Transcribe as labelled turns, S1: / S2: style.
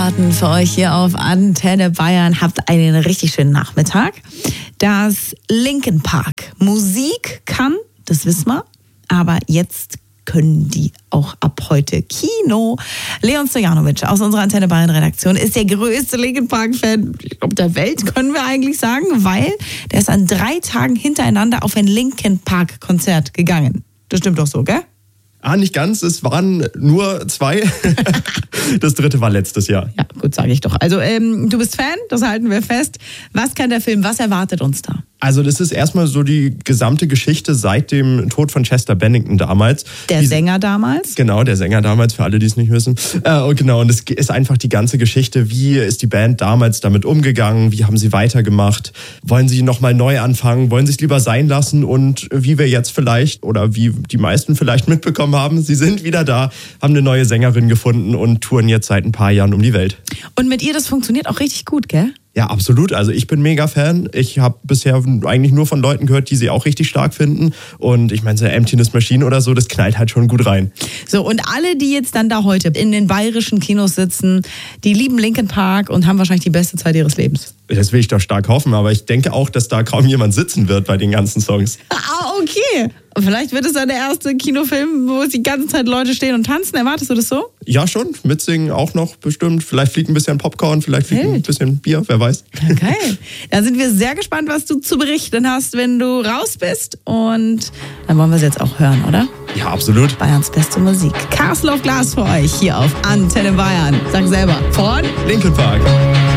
S1: Hitsparten für euch hier auf Antenne Bayern. Habt einen richtig schönen Nachmittag. Das Linkin Park Musik kann, das wissen wir, aber jetzt können die auch ab heute Kino. Leon Stojanovic aus unserer Antenne Bayern Redaktion ist der größte Linkin Park Fan der Welt, können wir eigentlich sagen, weil der ist an 3 Tagen hintereinander auf ein Linkin Park Konzert gegangen. Das stimmt doch so, gell?
S2: Nicht ganz, es waren nur 2. Das 3. war letztes Jahr.
S1: Ja, gut, sage ich doch. Also du bist Fan, das halten wir fest. Was kann der Film, was erwartet uns da?
S2: Also das ist erstmal so die gesamte Geschichte seit dem Tod von Chester Bennington damals.
S1: Der Sänger damals?
S2: Genau, der Sänger damals, für alle, die es nicht wissen. Und es ist einfach die ganze Geschichte, wie ist die Band damals damit umgegangen, wie haben sie weitergemacht, wollen sie nochmal neu anfangen, wollen sie es lieber sein lassen und wie wir jetzt vielleicht, oder wie die meisten vielleicht mitbekommen haben, sie sind wieder da, haben eine neue Sängerin gefunden und touren jetzt seit ein paar Jahren um die Welt.
S1: Und mit ihr, das funktioniert auch richtig gut, gell?
S2: Ja, absolut. Also ich bin mega Fan. Ich habe bisher eigentlich nur von Leuten gehört, die sie auch richtig stark finden. Und ich meine, so Emptiness Machine oder so, das knallt halt schon gut rein.
S1: So, und alle, die jetzt dann da heute in den bayerischen Kinos sitzen, die lieben Linkin Park und haben wahrscheinlich die beste Zeit ihres Lebens.
S2: Das will ich doch stark hoffen, aber ich denke auch, dass da kaum jemand sitzen wird bei den ganzen Songs.
S1: Ah, okay. Vielleicht wird es dann der erste Kinofilm, wo die ganze Zeit Leute stehen und tanzen. Erwartest du das so?
S2: Ja, schon. Mitsingen auch noch bestimmt. Vielleicht fliegt ein bisschen Popcorn, vielleicht fliegt ein bisschen Bier, wer weiß.
S1: Okay. Da sind wir sehr gespannt, was du zu berichten hast, wenn du raus bist. Und dann wollen wir es jetzt auch hören, oder?
S2: Ja, absolut.
S1: Bayerns beste Musik. Castle of Glass für euch hier auf Antenne Bayern. Sag selber. Von
S2: Linkin Park.